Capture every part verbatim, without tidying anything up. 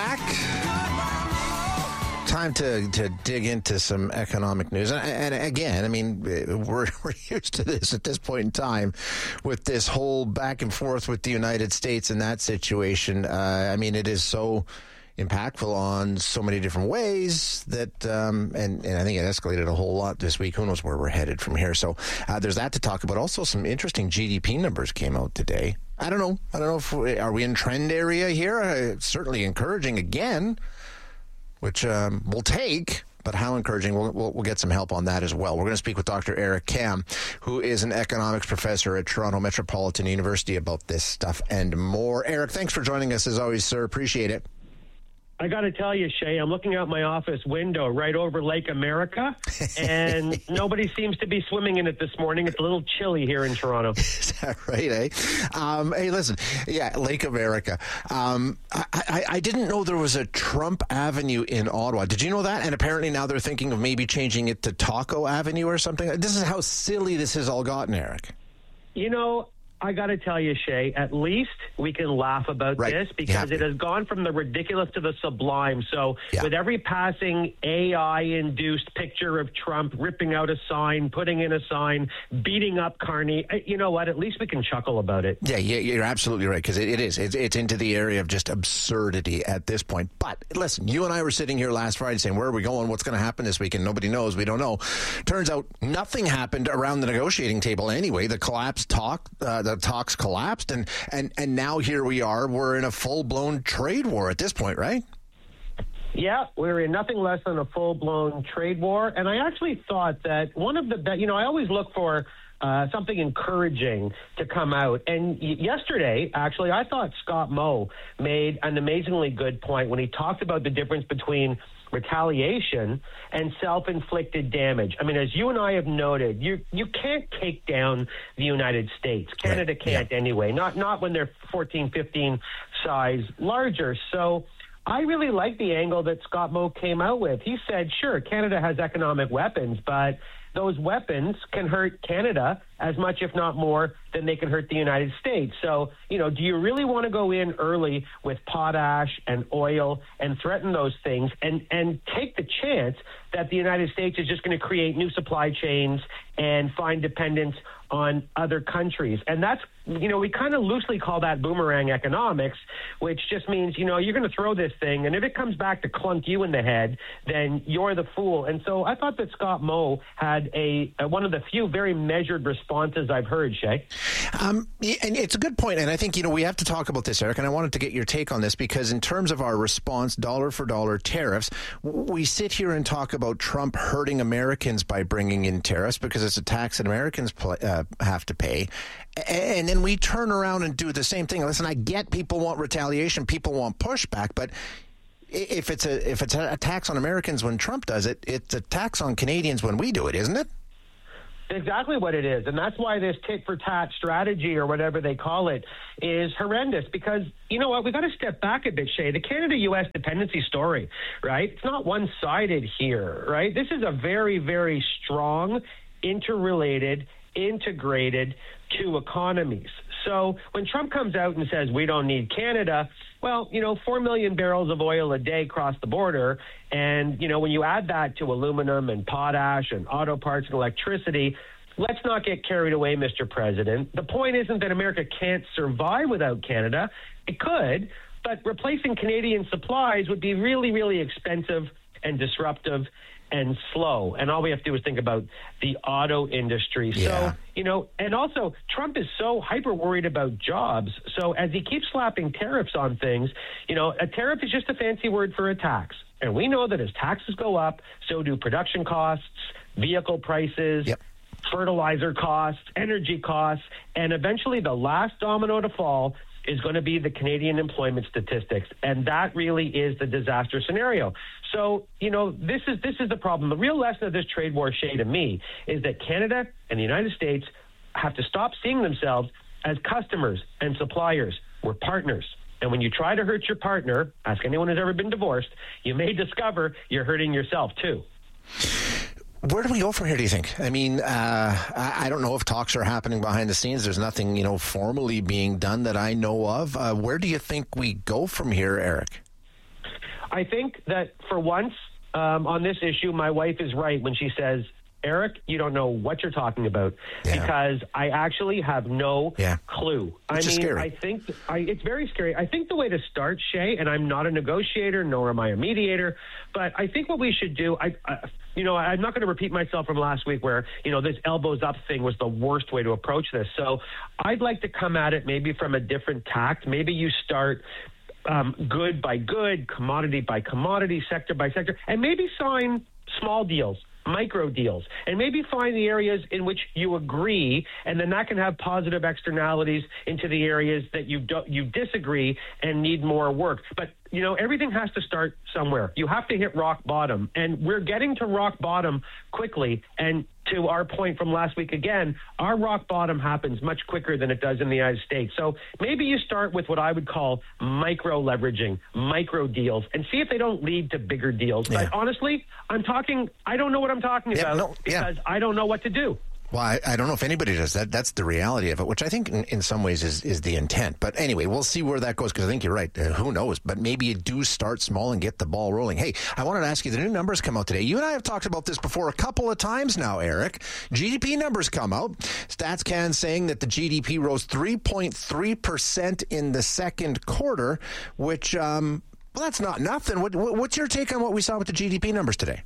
back. Time to, to dig into some economic news. And, and again, I mean, we're, we're used to this at this point in time with this whole back and forth with the United States in that situation. Uh, I mean, it is so impactful on so many different ways that, um, and, and I think it escalated a whole lot this week. Who knows where we're headed from here? So uh, there's that to talk about. Also, some interesting G D P numbers came out today. I don't know. I don't know if we, are we in trend area here? Uh, certainly encouraging again, which um, we'll take. But how encouraging, we'll, we'll, we'll get some help on that as well. We're going to speak with Doctor Eric Kam, who is an economics professor at Toronto Metropolitan University, about this stuff and more. Eric, thanks for joining us as always, sir. Appreciate it. I got to tell you, Shay, I'm looking out my office window right over Lake America, and nobody seems to be swimming in it this morning. It's a little chilly here in Toronto. Is that right, eh? Um, hey, listen, yeah, Lake America. Um, I, I, I didn't know there was a Trump Avenue in Ottawa. Did you know that? And apparently now they're thinking of maybe changing it to Taco Avenue or something. This is how silly this has all gotten, Eric. You know, I got to tell you, Shay, at least we can laugh about right. this because it has gone from the ridiculous to the sublime. So yeah. with every passing A I-induced picture of Trump ripping out a sign, putting in a sign, beating up Carney, you know what? At least we can chuckle about it. Yeah, yeah you're absolutely right, because it, it is. It's, it's into the area of just absurdity at this point. But listen, you and I were sitting here last Friday saying, where are we going? What's going to happen this weekend? Nobody knows. We don't know. Turns out nothing happened around the negotiating table anyway. The collapse talk, uh, the talks collapsed, and, and, and now here we are. We're in a full-blown trade war at this point, right? Yeah, we're in nothing less than a full-blown trade war. And I actually thought that one of the best, you know, I always look for uh, something encouraging to come out. And y- yesterday, actually, I thought Scott Moe made an amazingly good point when he talked about the difference between retaliation and self-inflicted damage. I mean, as you and I have noted, you you can't take down the United States. Canada right. can't yeah. anyway, not not when they're fourteen, fifteen size larger. So I really like the angle that Scott Moe came out with. He said, sure, Canada has economic weapons, but those weapons can hurt Canada as much, if not more, than they can hurt the United States. So, you know, do you really want to go in early with potash and oil and threaten those things and, and take the chance that the United States is just going to create new supply chains and find dependence on other countries? And that's, you know, we kind of loosely call that boomerang economics, which just means, you know, you're going to throw this thing, and if it comes back to clunk you in the head, then you're the fool. And so I thought that Scott Moe had a, a one of the few very measured responses I've heard, Shay. Um, and it's a good point, and I think, you know, we have to talk about this, Eric, and I wanted to get your take on this, because in terms of our response, dollar for dollar tariffs, we sit here and talk about Trump hurting Americans by bringing in tariffs because it's a tax that Americans play, uh, have to pay, and then we turn around and do the same thing. Listen, I get people want retaliation, people want pushback, but if it's a if it's a tax on Americans when Trump does it, it's a tax on Canadians when we do it, isn't it? Exactly what it is. And that's why this tit-for-tat strategy, or whatever they call it, is horrendous. Because, you know what, we've got to step back a bit, Shay. The Canada-U S dependency story, right? It's not one-sided here, right? This is a very, very strong, interrelated, integrated two economies. So when Trump comes out and says we don't need Canada, well, you know, four million barrels of oil a day cross the border. And, you know, when you add that to aluminum and potash and auto parts and electricity, let's not get carried away, Mister President. The point isn't that America can't survive without Canada. It could, but replacing Canadian supplies would be really, really expensive and disruptive and slow. And all we have to do is think about the auto industry. Yeah. So, you know, and also Trump is so hyper worried about jobs. So as he keeps slapping tariffs on things, you know, a tariff is just a fancy word for a tax. And we know that as taxes go up, so do production costs, vehicle prices, yep. fertilizer costs, energy costs, and eventually the last domino to fall is going to be the Canadian employment statistics. And that really is the disaster scenario. So, you know, this is this is the problem. The real lesson of this trade war, Shay, to me, is that Canada and the United States have to stop seeing themselves as customers and suppliers. We're partners. And when you try to hurt your partner, ask anyone who's ever been divorced, you may discover you're hurting yourself too. Where do we go from here, do you think? I mean, uh, I, I don't know if talks are happening behind the scenes. There's nothing, you know, formally being done that I know of. Uh, where do you think we go from here, Eric? I think that for once um, on this issue, my wife is right when she says, Eric, you don't know what you're talking about, yeah. because I actually have no yeah. clue. It's I mean, scary. I think I, it's very scary. I think the way to start, Shay, and I'm not a negotiator, nor am I a mediator, but I think what we should do, I, I you know, I'm not going to repeat myself from last week where, you know, this elbows up thing was the worst way to approach this. So I'd like to come at it maybe from a different tact. Maybe you start um, good by good, commodity by commodity, sector by sector, and maybe sign small deals, micro deals, and maybe find the areas in which you agree, and then that can have positive externalities into the areas that you don't, you disagree and need more work. But you know, everything has to start somewhere. You have to hit rock bottom, and we're getting to rock bottom quickly. And to our point from last week again, our rock bottom happens much quicker than it does in the United States. So maybe you start with what I would call micro leveraging, micro deals, and see if they don't lead to bigger deals. Yeah. But honestly, I'm talking, I don't know what I'm talking yeah, about no, because yeah. I don't know what to do. Well, I, I don't know if anybody does that. That's the reality of it, which I think in, in some ways is, is the intent. But anyway, we'll see where that goes because I think you're right. Uh, who knows? But maybe you do start small and get the ball rolling. Hey, I wanted to ask you, the new numbers come out today. You and I have talked about this before a couple of times now, Eric. G D P numbers come out. StatsCan saying that the G D P rose three point three percent in the second quarter, which, um, well, that's not nothing. What, what's your take on what we saw with the G D P numbers today?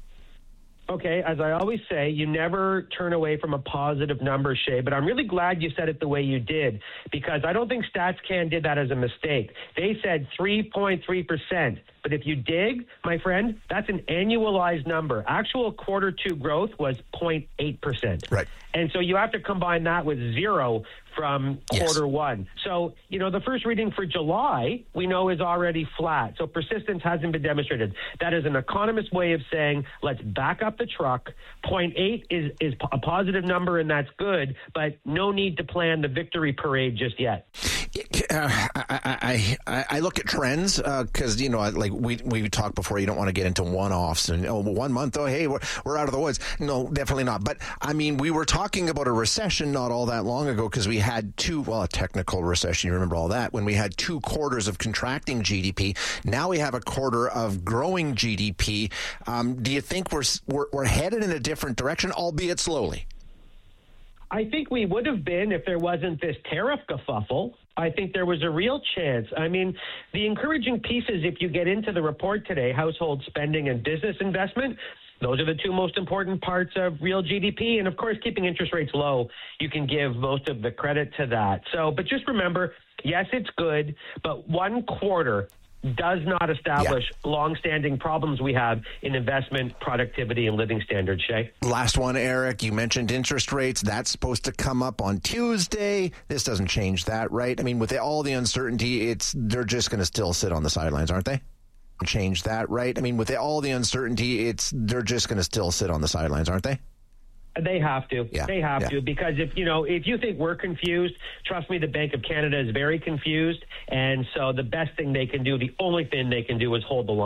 Okay, as I always say, you never turn away from a positive number, Shay, but I'm really glad you said it the way you did, because I don't think StatsCan did that as a mistake. They said three point three percent, but if you dig, my friend, that's an annualized number. Actual quarter two growth was zero point eight percent. Right. And so you have to combine that with zero from quarter yes. one. So, you know, the first reading for July, we know is already flat. So persistence hasn't been demonstrated. That is an economist way of saying, let's back up the truck. zero point eight is, is a positive number, and that's good, but no need to plan the victory parade just yet. Uh, I, I I look at trends because, uh, you know, like we we talked before, you don't want to get into one-offs and, oh, one month, oh, hey, we're, we're out of the woods. No, definitely not. But, I mean, we were talking about a recession not all that long ago because we had two, well, a technical recession, you remember all that, when we had two quarters of contracting G D P. Now we have a quarter of growing G D P. Um, do you think we're, we're we're headed in a different direction, albeit slowly? I think we would have been if there wasn't this tariff kerfuffle. I think there was a real chance. I mean, the encouraging piece is if you get into the report today, household spending and business investment, those are the two most important parts of real G D P. And, of course, keeping interest rates low, you can give most of the credit to that. So, but just remember, yes, it's good, but one quarter does not establish yeah. long-standing problems we have in investment, productivity, and living standards, Shay. Last one, Eric. You mentioned interest rates. That's supposed to come up on Tuesday. This doesn't change that, right? I mean, with all the uncertainty, it's they're just going to still sit on the sidelines, aren't they? Change that, right? I mean, with all the uncertainty, it's they're just going to still sit on the sidelines, aren't they? They have to. Yeah, they have yeah. to, because if you know, if you think we're confused, trust me, the Bank of Canada is very confused, and so the best thing they can do, the only thing they can do, is hold the line.